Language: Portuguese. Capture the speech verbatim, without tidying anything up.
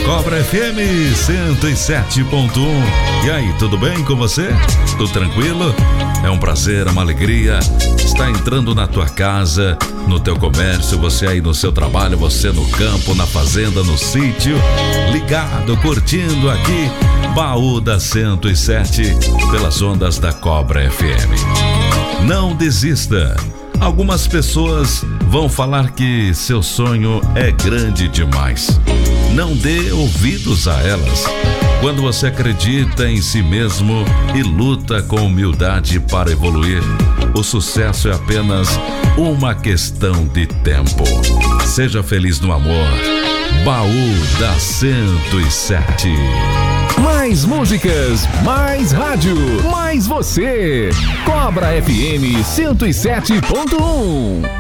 Cobra F M cento e sete ponto um. E aí, tudo bem com você? Tudo tranquilo? É um prazer, é uma alegria estar entrando na tua casa, no teu comércio, você aí no seu trabalho, você no campo, na fazenda, no sítio, ligado, curtindo aqui Baú da cento e sete pelas ondas da Cobra F M. Não desista. Algumas pessoas vão falar que seu sonho é grande demais. Não dê ouvidos a elas. Quando você acredita em si mesmo e luta com humildade para evoluir, o sucesso é apenas uma questão de tempo. Seja feliz no amor. Baú da cento e sete. Mais músicas, mais rádio, mais você. Cobra F M cento e sete ponto um.